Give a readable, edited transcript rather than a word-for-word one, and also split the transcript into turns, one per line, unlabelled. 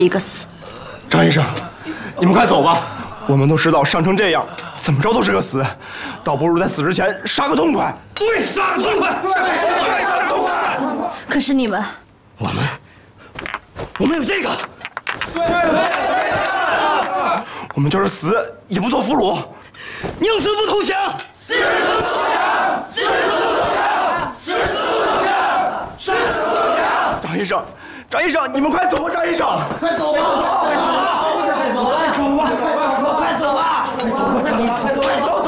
一个死。
张医生，你们快走吧，我们都知道伤成这样，怎么着都是个死，倒不如在死之前杀个痛快。
对，杀个痛快，对，杀个痛快。
可是你们，
我们有这个，对，
我们就是死也不做俘虏，
宁死不投降。誓死不投降，誓死不投降，誓死不投降，誓死不投降。
张医生，张医生，你们快走吧，张医生，
快走吧，快走吧，快走吧，快走吧，快走吧，张医生，快走。